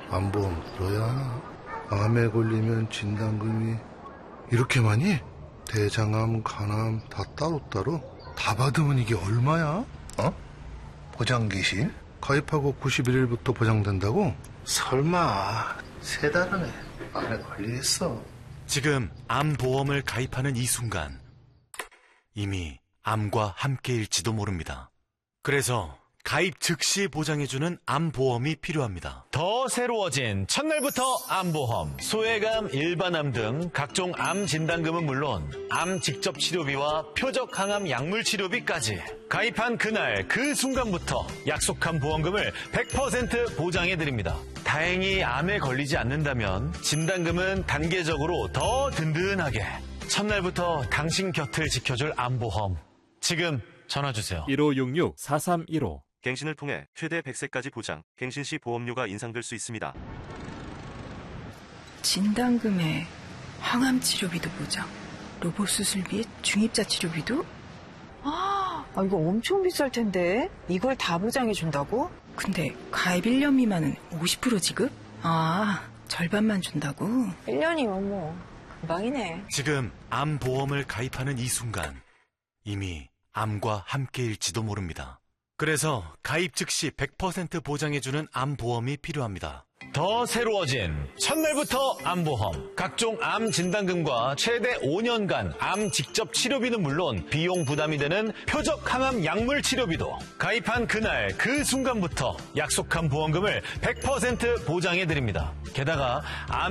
암보험 들어야 하나? 암에 걸리면 진단금이 이렇게 많이? 대장암, 간암 다 따로따로? 다 받으면 이게 얼마야? 보장기신? 가입하고 91일부터 보장된다고? 설마 3달은 암에 걸리겠어? 지금 암보험을 가입하는 이 순간 이미 암과 함께일지도 모릅니다. 그래서 가입 즉시 보장해주는 암보험이 필요합니다. 더 새로워진 첫날부터 암보험, 소외감, 일반암 등 각종 암 진단금은 물론 암 직접 치료비와 표적 항암 약물 치료비까지 가입한 그날 그 순간부터 약속한 보험금을 100% 보장해드립니다. 다행히 암에 걸리지 않는다면 진단금은 단계적으로 더 든든하게 첫날부터 당신 곁을 지켜줄 암보험. 지금 전화주세요. 1566-4315 갱신을 통해 최대 100세까지 보장, 갱신 시 보험료가 인상될 수 있습니다. 진단금에 항암 치료비도 보장, 로봇 수술비, 중입자 치료비도? 이거 엄청 비쌀 텐데 이걸 다 보장해 준다고? 근데 가입 1년 미만은 50% 지급? 절반만 준다고? 1년이면 뭐 금방이네. 지금 암보험을 가입하는 이 순간 이미 암과 함께일지도 모릅니다. 그래서 가입 즉시 100% 보장해주는 암보험이 필요합니다. 더 새로워진 첫날부터 암보험, 각종 암 진단금과 최대 5년간 암 직접 치료비는 물론 비용 부담이 되는 표적 항암 약물 치료비도 가입한 그날 그 순간부터 약속한 보험금을 100% 보장해드립니다. 게다가 암